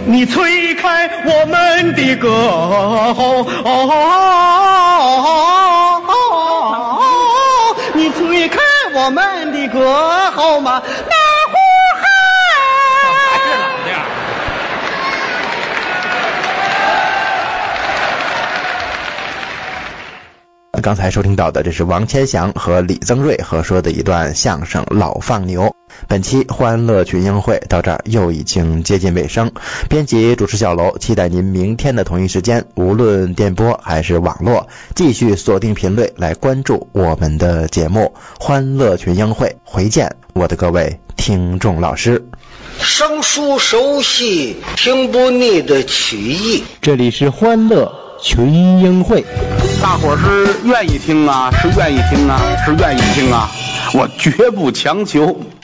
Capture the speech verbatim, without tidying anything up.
你吹开我们的歌喉，你吹开我们的歌喉嘛，那呼喊。 还是老调。 刚才收听到的，这是王千祥和李增瑞合说的一段相声《老放牛》。本期欢乐群英会到这儿又已经接近尾声，编辑主持小楼期待您明天的同一时间，无论电波还是网络，继续锁定频率来关注我们的节目欢乐群英会。回见，我的各位听众老师。 生疏熟悉，听不腻的曲艺。 这里是欢乐群英会。 大伙儿是愿意听啊，是愿意听啊，是愿意听啊，我绝不强求。